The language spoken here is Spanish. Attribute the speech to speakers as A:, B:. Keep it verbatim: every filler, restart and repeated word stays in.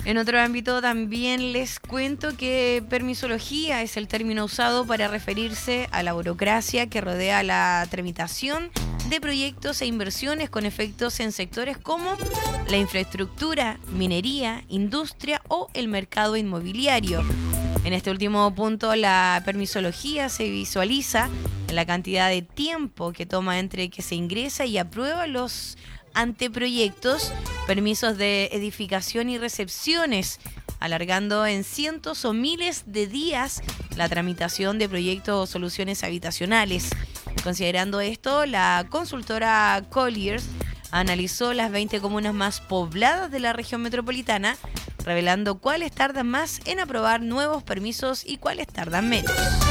A: En otro ámbito también les cuento que permisología es el término usado para referirse a la burocracia que rodea la tramitación de proyectos e inversiones con efectos en sectores como la infraestructura, minería, industria o el mercado inmobiliario. En este último punto, la permisología se visualiza en la cantidad de tiempo que toma entre que se ingresa y aprueba los anteproyectos, permisos de edificación y recepciones, alargando en cientos o miles de días la tramitación de proyectos o soluciones habitacionales. Considerando esto, la consultora Colliers analizó las veinte comunas más pobladas de la región metropolitana, revelando cuáles tardan más en aprobar nuevos permisos y cuáles tardan menos.